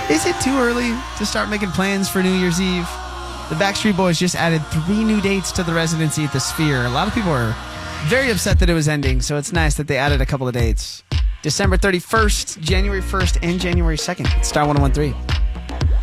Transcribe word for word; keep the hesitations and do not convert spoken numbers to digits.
Is it too early to start making plans for New Year's Eve? The Backstreet Boys just added three new dates to the residency at the Sphere. A lot of people are very upset that it was ending, so it's nice that they added a couple of dates. December thirty-first, January first, and January second. Star one oh one three.